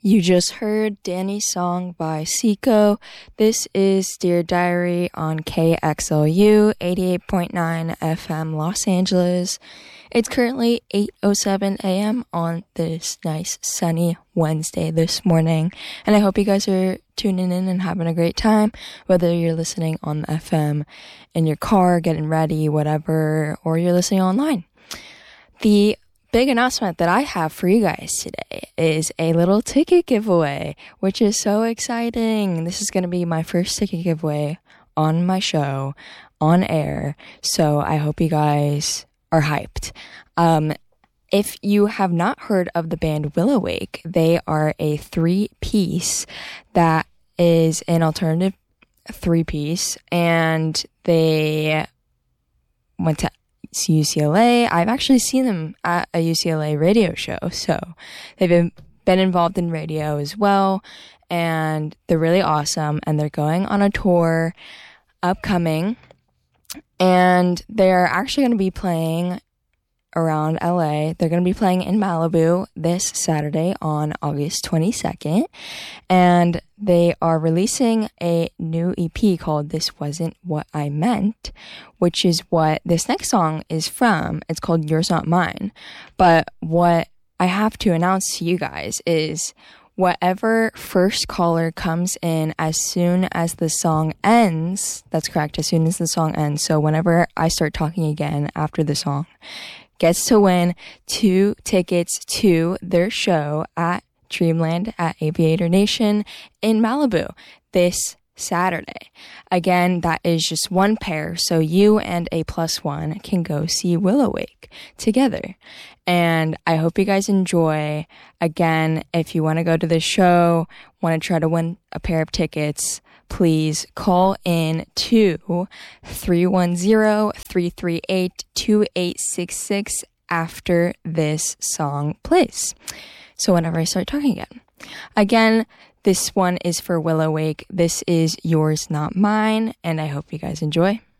You just heard Danny's song by Seiko. This is Dear Diary on KXLU 88.9 FM Los Angeles. It's currently 8:07 a.m. on this nice sunny Wednesday this morning, and I hope you guys are tuning in and having a great time, whether you're listening on the FM, in your car, getting ready, whatever, or you're listening online. The big announcement that I have for you guys today is a little ticket giveaway, which is so exciting. This is going to be my first ticket giveaway on my show, on air, so I hope you guys are hyped. If you have not heard of the band Willowake, they are a three-piece that is an alternative three-piece, and they went to UCLA. I've actually seen them at a UCLA radio show, so they've been involved in radio as well, and they're really awesome, and they're going on a tour upcoming, and they're actually going to be playing around LA. They're going to be playing in Malibu this Saturday on August 22nd, and they are releasing a new EP called This Wasn't What I Meant, which is what this next song is from. It's called Yours Not Mine. But what I have to announce to you guys is whatever first caller comes in as soon as the song ends, that's correct, as soon as the song ends, so whenever I start talking again after the song, gets to win 2 tickets to their show at Dreamland at Aviator Nation in Malibu this Saturday. Again, that is just one pair, so you and a +1 can go see Willowake together. And I hope you guys enjoy. Again, if you want to go to the show, want to try to win a pair of tickets, please call in to 310-338-2866 after this song plays. So whenever I start talking again. Again, this one is for Willowake. This is Yours Not Mine, and I hope you guys enjoy.